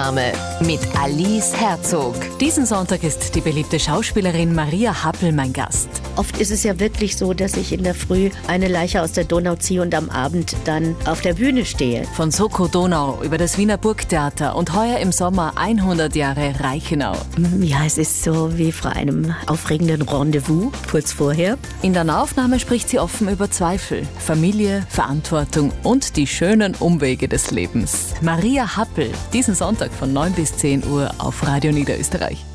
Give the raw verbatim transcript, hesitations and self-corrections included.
Aufnahme mit Alice Herzog. Diesen Sonntag ist die beliebte Schauspielerin Maria Happel mein Gast. Oft ist es ja wirklich so, dass ich in der Früh eine Leiche aus der Donau ziehe und am Abend dann auf der Bühne stehe. Von Soko Donau über das Wiener Burgtheater und heuer im Sommer hundert Jahre Reichenau. Ja, es ist so wie vor einem aufregenden Rendezvous kurz vorher. In der Aufnahme spricht sie offen über Zweifel, Familie, Verantwortung und die schönen Umwege des Lebens. Maria Happel, diesen Sonntag von neun bis zehn Uhr auf Radio Niederösterreich.